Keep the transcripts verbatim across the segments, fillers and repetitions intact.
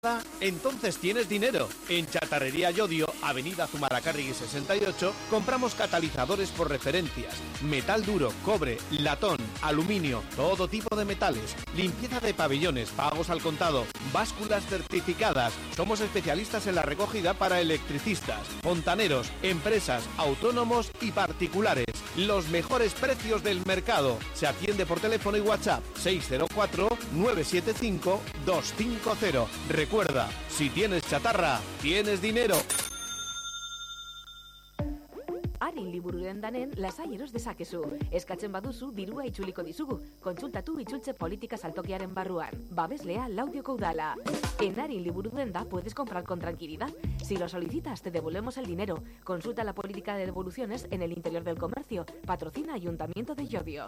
Entonces tienes dinero. En Chatarrería Yodio, Avenida Zumalacárregui sesenta y ocho, compramos catalizadores por referencias, metal duro, cobre, latón, aluminio, todo tipo de metales, limpieza de pabellones, pagos al contado, básculas certificadas. Somos especialistas en la recogida para electricistas, fontaneros, empresas, autónomos y particulares. Los mejores precios del mercado. Se atiende por teléfono y WhatsApp seis cero cuatro, nueve siete cinco, dos cinco cero. Recuerda, si tienes chatarra, tienes dinero. Arin liburu dendanen lasai eros dezakezu. Eskatzen baduzu dirua itzuliko dizugu. Kontsultatu itzultze politika saltokiaren barruan. Babeslea Laudioko udala. En Arin liburu denda puedes comprar con tranquilidad. Si lo solicitas te devolvemos el dinero. Consulta la política de devoluciones en el interior del comercio. Patrocina Ayuntamiento de Llodio.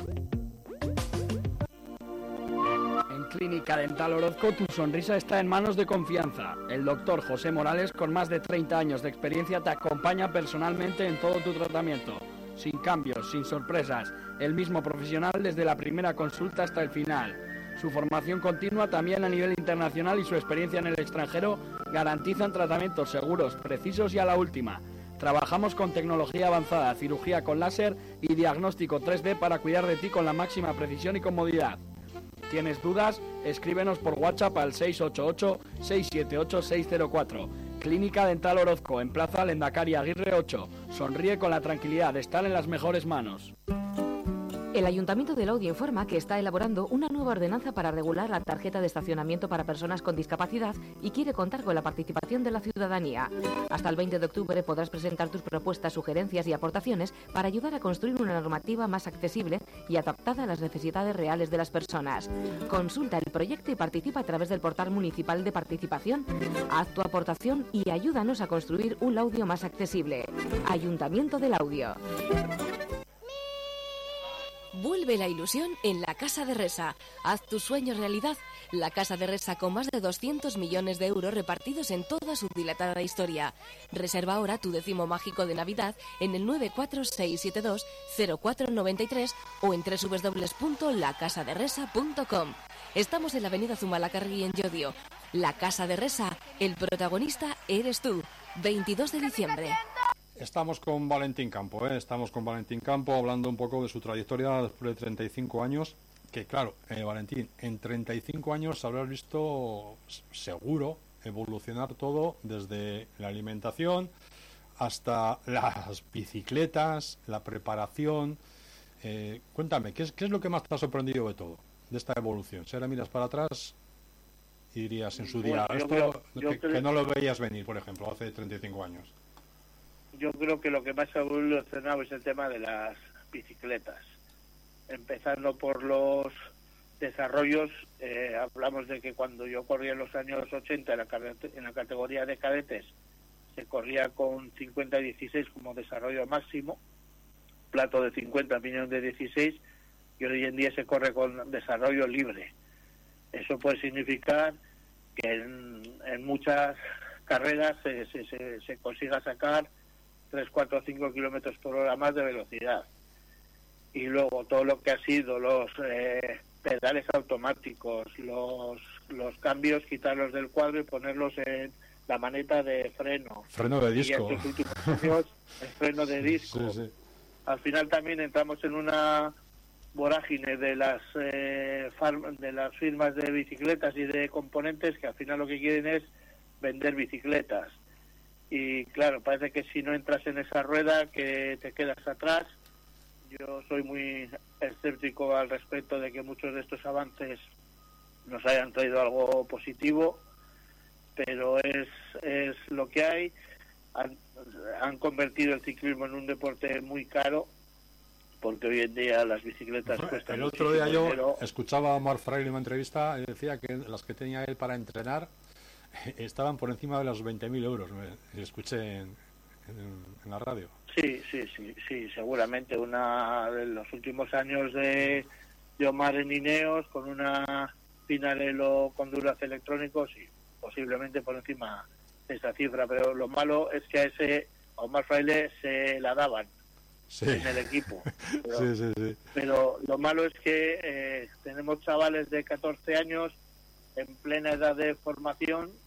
En Clínica Dental Orozco tu sonrisa está en manos de confianza. El doctor José Morales, con más de treinta años de experiencia, te acompaña personalmente en todo tu tratamiento. Sin cambios, sin sorpresas. El mismo profesional desde la primera consulta hasta el final. Su formación continua también a nivel internacional y su experiencia en el extranjero garantizan tratamientos seguros, precisos y a la última. Trabajamos con tecnología avanzada, cirugía con láser y diagnóstico tres D para cuidar de ti con la máxima precisión y comodidad. ¿Tienes dudas? Escríbenos por WhatsApp al seis ocho ocho, seis siete ocho, seis cero cuatro. Clínica Dental Orozco, en Plaza Lendakari Aguirre ocho. Sonríe con la tranquilidad de estar en las mejores manos. El Ayuntamiento de Laudio informa que está elaborando una nueva ordenanza para regular la tarjeta de estacionamiento para personas con discapacidad y quiere contar con la participación de la ciudadanía. Hasta el veinte de octubre podrás presentar tus propuestas, sugerencias y aportaciones para ayudar a construir una normativa más accesible y adaptada a las necesidades reales de las personas. Consulta el proyecto y participa a través del portal municipal de participación. Haz tu aportación y ayúdanos a construir un Laudio más accesible. Ayuntamiento de Laudio. Vuelve la ilusión en la Casa de Resa. Haz tu sueño realidad. La Casa de Resa, con más de doscientos millones de euros repartidos en toda su dilatada historia. Reserva ahora tu décimo mágico de Navidad en el nueve cuatro seis siete dos cero cuatro nueve tres o en doble u doble u doble u punto la casa de resa punto com. Estamos en la avenida Zumalacárregui en Llodio. La Casa de Resa, el protagonista eres tú. veintidós de diciembre. Estamos con Valentín Campo, ¿eh? Estamos con Valentín Campo hablando un poco de su trayectoria después de treinta y cinco años, que claro, eh, Valentín, en treinta y cinco años habrás visto seguro evolucionar todo desde la alimentación hasta las bicicletas, la preparación. Eh, cuéntame, ¿qué es, ¿qué es lo que más te ha sorprendido de todo, de esta evolución? Si ahora miras para atrás y dirías en su día, bueno, esto creo, que, creo... que no lo veías venir, por ejemplo, hace treinta y cinco años. Yo creo que lo que más ha evolucionado es el tema de las bicicletas. Empezando por los desarrollos, eh, hablamos de que cuando yo corría en los años ochenta en la, en la categoría de cadetes, se corría con cincuenta y dieciséis como desarrollo máximo, plato de cincuenta, piñón de dieciséis, y hoy en día se corre con desarrollo libre. Eso puede significar que en, en muchas carreras se, se, se, se consiga sacar tres, cuatro, cinco kilómetros por hora más de velocidad. Y luego todo lo que ha sido los eh, pedales automáticos, los los cambios, quitarlos del cuadro y ponerlos en la maneta de freno. Freno de disco. Y estos últimos años, el freno de disco. Sí, sí. Al final también entramos en una vorágine de las eh, farm, de las firmas de bicicletas y de componentes que al final lo que quieren es vender bicicletas. Y claro, parece que si no entras en esa rueda que te quedas atrás. Yo soy muy escéptico al respecto de que muchos de estos avances nos hayan traído algo positivo, pero es, es lo que hay. Han, han convertido el ciclismo en un deporte muy caro, porque hoy en día las bicicletas cuestan. El otro día yo dinero. Escuchaba a Marc Fraile en una entrevista y decía que las que tenía él para entrenar estaban por encima de los veinte mil euros. Me escuché en, en, en la radio. Sí, sí, sí, sí, seguramente una de los últimos años de, de Omar en Ineos con una Pinarello con duraz electrónicos, sí, posiblemente por encima de esa cifra, pero lo malo es que a ese a Omar Fraile se la daban sí. en el equipo. Pero, sí, sí, sí. pero lo malo es que eh, tenemos chavales de catorce años en plena edad de formación